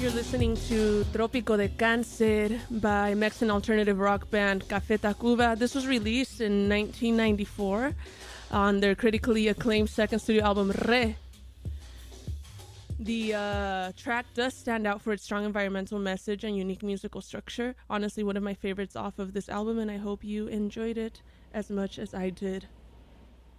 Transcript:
You're listening to Trópico de Cáncer by Mexican alternative rock band Café Tacuba. This was released in 1994 on their critically acclaimed second studio album, Re. The track does stand out for its strong environmental message and unique musical structure. Honestly, one of my favorites off of this album, and I hope you enjoyed it as much as I did.